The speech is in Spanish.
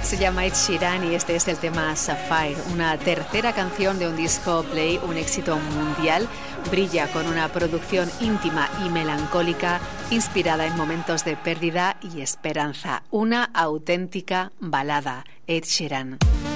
Se llama Ed Sheeran y este es el tema Sapphire, una tercera canción de un disco Play, un éxito mundial. Brilla con una producción íntima y melancólica, inspirada en momentos de pérdida y esperanza. Una auténtica balada. Ed Sheeran.